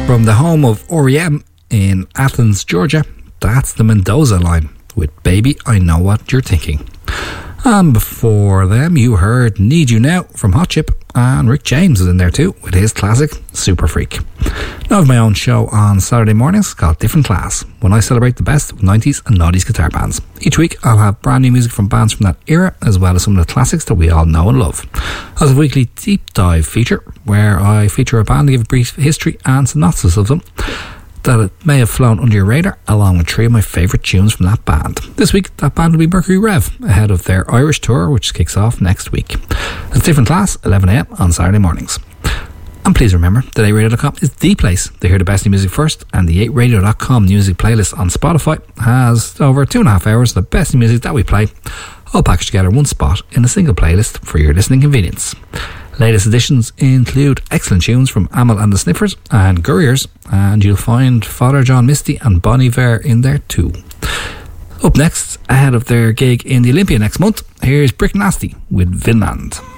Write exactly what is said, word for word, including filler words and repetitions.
From the home of R E M in Athens, Georgia, that's the Mendoza Line with Baby, I Know What You're Thinking. And before them, you heard Need You Now from Hot Chip, and Rick James is in there too with his classic Super Freak. Now I have my own show on Saturday mornings called Different Class, when I celebrate the best of nineties and noughties guitar bands. Each week I'll have brand new music from bands from that era, as well as some of the classics that we all know and love. As a weekly deep dive feature, where I feature a band to give a brief history and synopsis of them, that it may have flown under your radar, along with three of my favourite tunes from that band. This week, that band will be Mercury Rev, ahead of their Irish tour, which kicks off next week. It's Different Class, eleven a m on Saturday mornings. And please remember that eight radio dot com is the place to hear the best new music first, and the eight radio dot com music playlist on Spotify has over two and a half hours of the best new music that we play, all packaged together in one spot in a single playlist for your listening convenience. Latest editions include excellent tunes from Amyl and the Sniffers and Gurriers, and you'll find Father John Misty and Bon Iver in there too. Up next, ahead of their gig in the Olympia next month, here's Brick Nasty with Vinland.